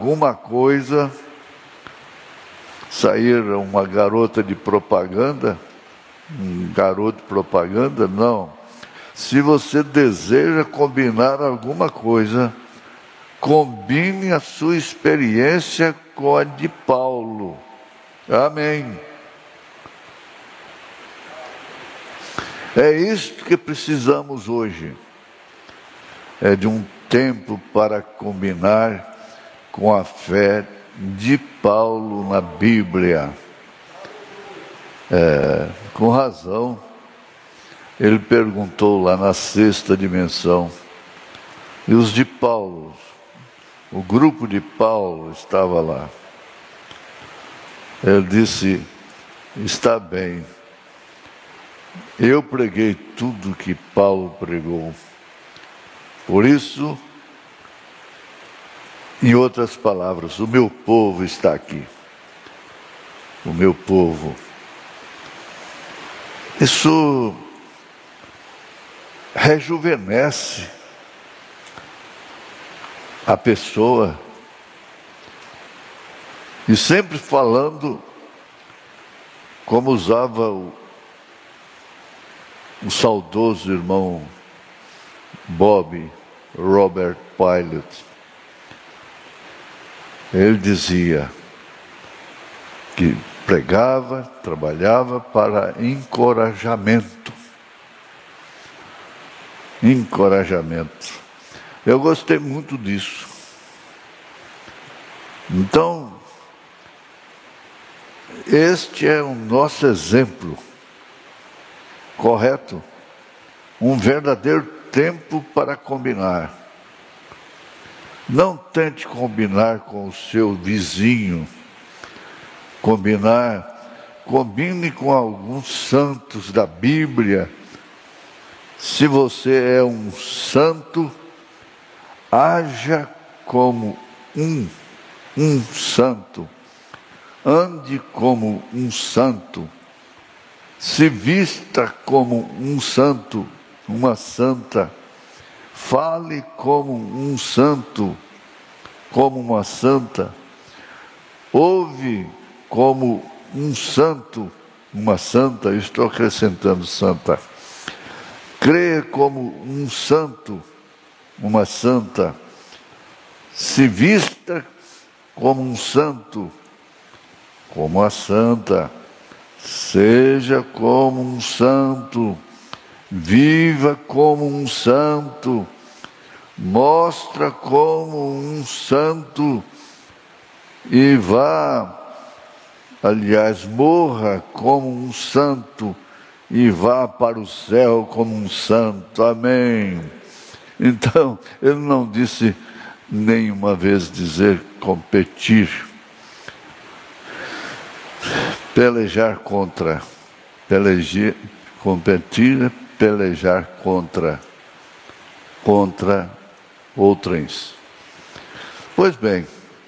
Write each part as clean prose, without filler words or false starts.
alguma coisa, sair uma garota de propaganda, um garoto de propaganda, não. Se você deseja combinar alguma coisa, combine a sua experiência com a de Paulo. Amém. É isto que precisamos hoje. É de um tempo para combinar com a fé de Paulo na Bíblia. Com razão, ele perguntou lá na sexta dimensão, e os de Paulo, o grupo de Paulo estava lá. Ele disse, está bem, eu preguei tudo que Paulo pregou. Por isso, em outras palavras, o meu povo está aqui. O meu povo. Isso rejuvenesce a pessoa. E sempre falando como usava o saudoso irmão Robert Pilot. Ele dizia que pregava, trabalhava para encorajamento. Encorajamento. Eu gostei muito disso. Então, este é o nosso exemplo correto. Um verdadeiro tempo para combinar. Não tente combinar com o seu vizinho. Combine com alguns santos da Bíblia. Se você é um santo, haja como um santo. Ande como um santo. Se vista como um santo, uma santa. Fale como um santo, como uma santa. Ouve como um santo, uma santa. Eu estou acrescentando santa. Creia como um santo, uma santa. Se vista como um santo, como a santa. Seja como um santo. Viva como um santo. Mostra como um santo. E morra como um santo. E vá para o céu como um santo. Amém. Então, ele não disse nenhuma vez dizer competir. Pelejar contra. Competir, pelejar contra outrens. Pois bem,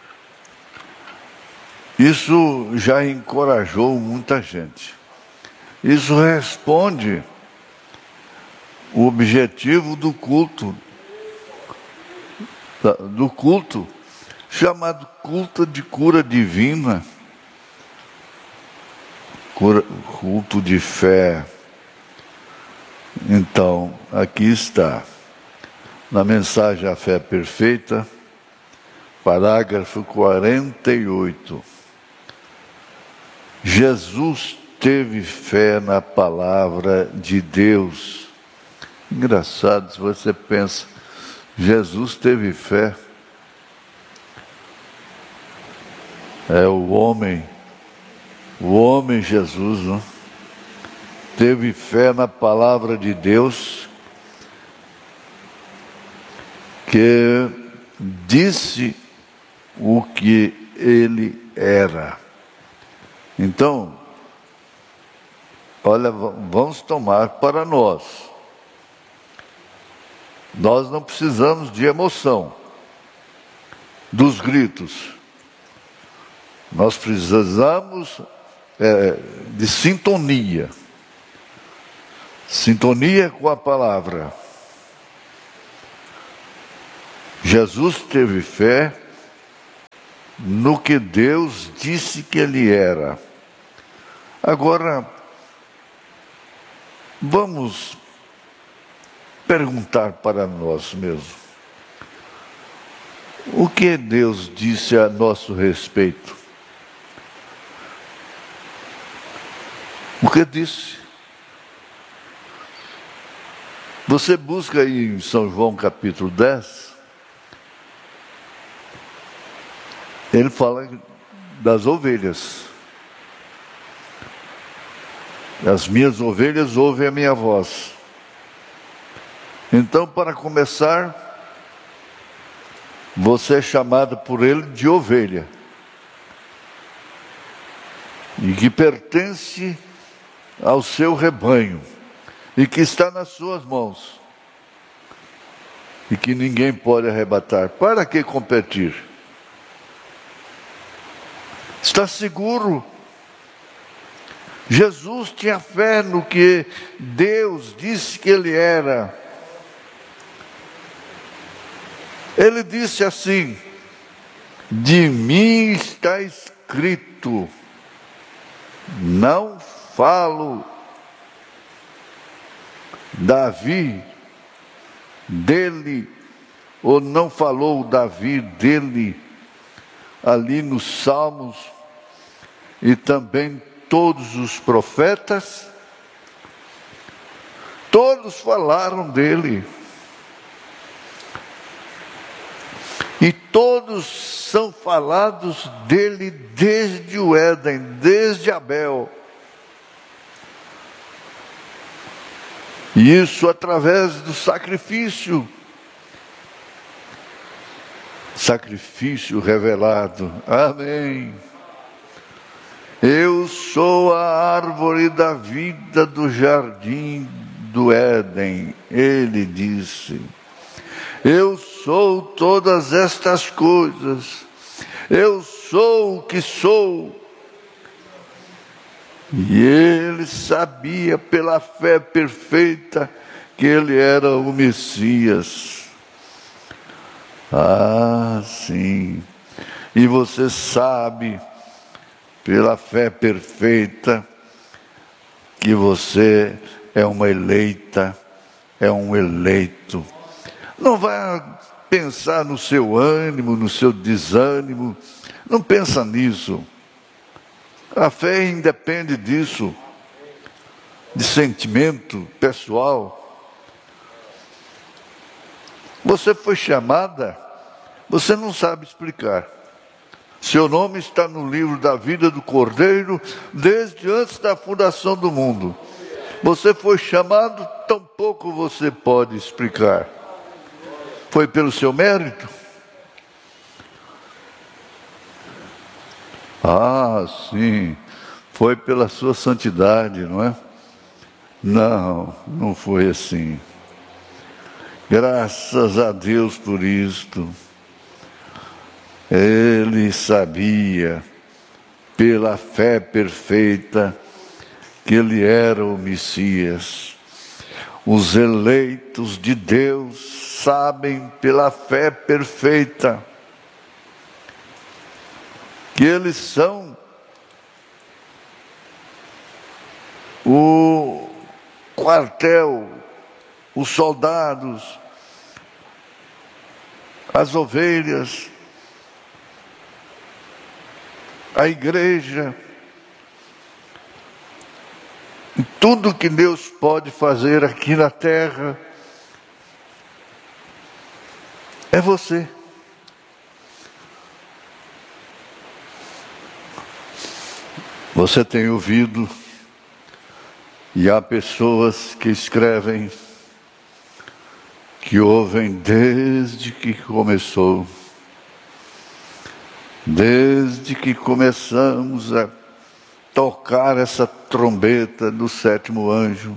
isso já encorajou muita gente. Isso responde o objetivo do culto, chamado culto de cura divina, culto de fé. Então, aqui está, na mensagem A Fé Perfeita, parágrafo 48. Jesus teve fé na palavra de Deus. Engraçado, se você pensa, Jesus teve fé. É o homem Jesus, não? Teve fé na palavra de Deus, que disse o que ele era. Então, olha, vamos tomar para nós. Nós não precisamos de emoção, dos gritos. Nós precisamos de sintonia. Sintonia com a palavra. Jesus teve fé no que Deus disse que ele era. Agora, vamos perguntar para nós mesmos: o que Deus disse a nosso respeito? O que disse? Você busca aí em São João capítulo 10, ele fala das ovelhas. As minhas ovelhas ouvem a minha voz. Então, para começar, você é chamado por ele de ovelha, e que pertence ao seu rebanho, e que está nas suas mãos, e que ninguém pode arrebatar. Para que competir? Está seguro. Jesus tinha fé no que Deus disse que ele era. Ele disse assim: de mim está escrito, não falo Davi dele, ou não falou Davi dele ali nos Salmos, e também todos os profetas, todos falaram dele. E todos são falados dele desde o Éden, desde Abel. E isso através do sacrifício. Sacrifício revelado. Amém. Eu sou a árvore da vida do jardim do Éden, ele disse. Eu sou todas estas coisas. Eu sou o que sou. E ele sabia pela fé perfeita que ele era o Messias. Ah, sim. E você sabe pela fé perfeita que você é uma eleita, é um eleito. Não vai pensar no seu ânimo, no seu desânimo. Não pensa nisso. A fé independe disso, de sentimento pessoal. Você foi chamada, você não sabe explicar. Seu nome está no livro da vida do Cordeiro, desde antes da fundação do mundo. Você foi chamado, tampouco você pode explicar. Foi pelo seu mérito? Ah, sim, foi pela sua santidade, não é? Não, não foi assim. Graças a Deus por isto. Ele sabia, pela fé perfeita, que ele era o Messias. Os eleitos de Deus sabem, pela fé perfeita, que eles são o quartel, os soldados, as ovelhas, a igreja. Tudo que Deus pode fazer aqui na terra é você. Você tem ouvido, e há pessoas que escrevem, que ouvem desde que começou, desde que começamos a tocar essa trombeta do sétimo anjo.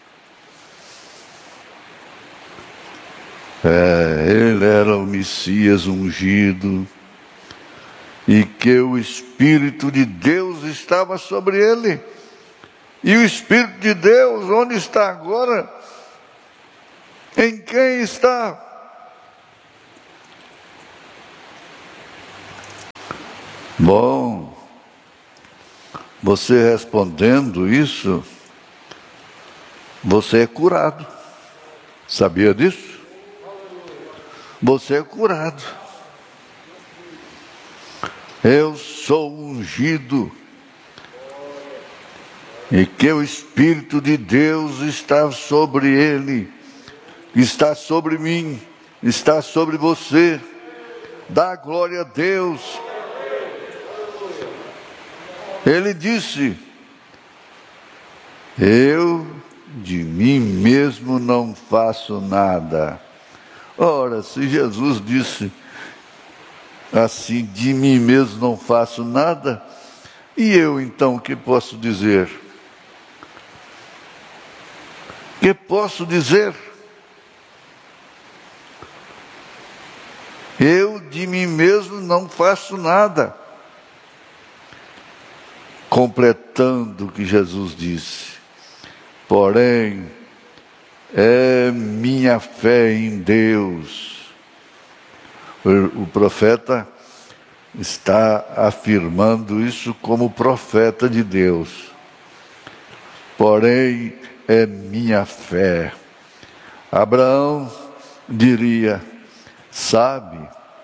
Ele era o Messias ungido, e que o Espírito de Deus estava sobre ele. E o Espírito de Deus, onde está agora? Em quem está? Bom, você respondendo isso, você é curado. Sabia disso? Você é curado. Eu sou ungido. E que o Espírito de Deus está sobre ele, está sobre mim, está sobre você. Dá glória a Deus. Ele disse: eu de mim mesmo não faço nada. Ora, se Jesus disse assim, de mim mesmo não faço nada, e eu então, o que posso dizer? O que posso dizer? Eu de mim mesmo não faço nada. Completando o que Jesus disse. Porém, é minha fé em Deus. O profeta está afirmando isso como profeta de Deus. Porém, é minha fé. Abraão diria, sabe,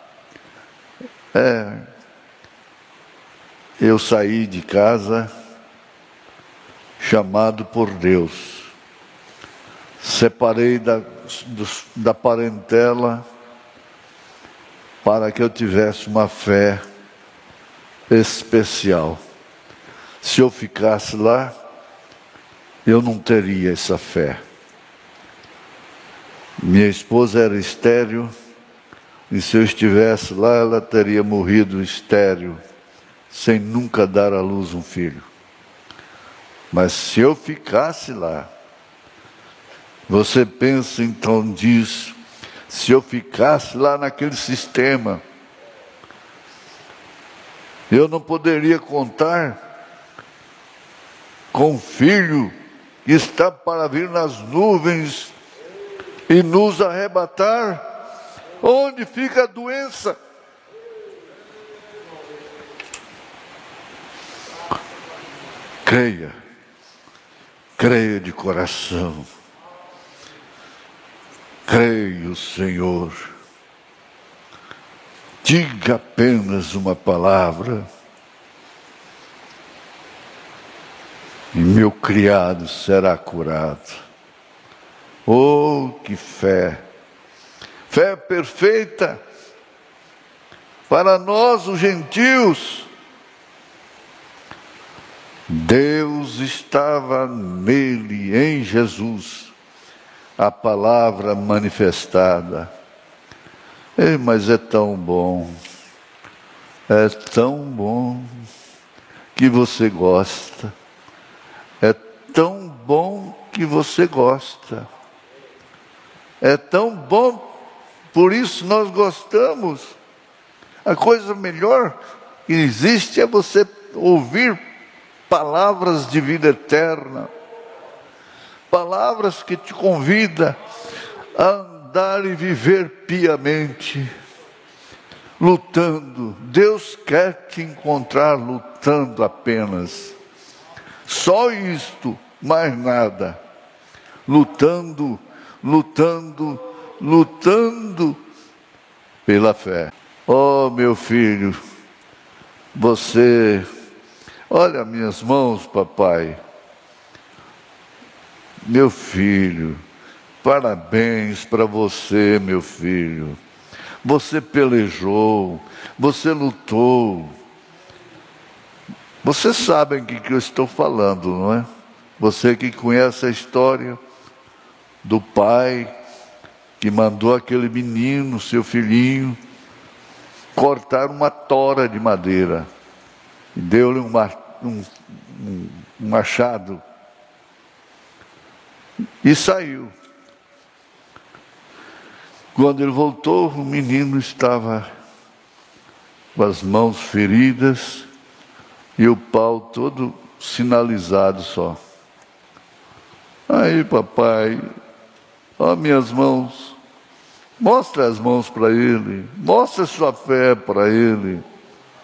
eu saí de casa chamado por Deus. Separei da parentela para que eu tivesse uma fé especial. Se eu ficasse lá, eu não teria essa fé. Minha esposa era estéril, e se eu estivesse lá, ela teria morrido estéril, sem nunca dar à luz um filho. Mas se eu ficasse lá, você pensa então disso, se eu ficasse lá naquele sistema, eu não poderia contar com um filho que está para vir nas nuvens e nos arrebatar. Onde fica a doença? Creia de coração. Creia, Senhor. Diga apenas uma palavra, e meu criado será curado. Oh, que fé! Fé perfeita para nós, os gentios. Deus estava nele, em Jesus, a palavra manifestada. Mas é tão bom que você gosta. É tão bom que você gosta. É tão bom, por isso nós gostamos. A coisa melhor que existe é você ouvir palavras de vida eterna, palavras que te convidam a andar e viver piamente, lutando. Deus quer te encontrar lutando apenas. Só isto, mais nada. Lutando pela fé. Oh, meu filho, você, olha minhas mãos, papai. Meu filho, parabéns para você, meu filho. Você pelejou, você lutou. Vocês sabem o que eu estou falando, não é? Você que conhece a história do pai que mandou aquele menino, seu filhinho, cortar uma tora de madeira. Deu-lhe um machado e saiu. Quando ele voltou, o menino estava com as mãos feridas e o pau todo sinalizado só. Aí, papai, ó minhas mãos, mostra as mãos para ele, mostra sua fé para ele.